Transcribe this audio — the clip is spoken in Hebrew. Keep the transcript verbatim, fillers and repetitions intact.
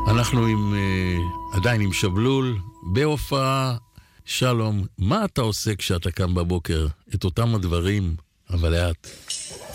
אנחנו עם, uh, עדיין עם שבלול, בהופעה. שלום, מה אתה עושה כשאתה קם בבוקר? את אותם הדברים, אבל לאט.